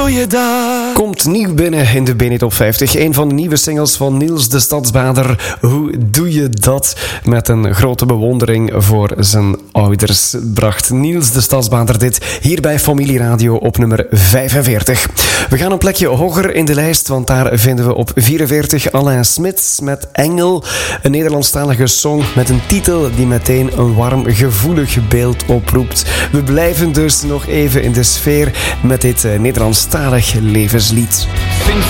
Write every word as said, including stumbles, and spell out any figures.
doe je dat? Komt nieuw binnen in de B N Top vijftig. Een van de nieuwe singles van Niels de Stadsbader. Hoe doe je dat? Met een grote bewondering voor zijn ouders bracht Niels de Stadsbader dit hier bij Familieradio op nummer vijfenveertig. We gaan een plekje hoger in de lijst, want daar vinden we op vierenveertig Alain Smits met Engel. Een Nederlandstalige song met een titel die meteen een warm, gevoelig beeld oproept. We blijven dus nog even in de sfeer met dit Nederlandstalig levenslied.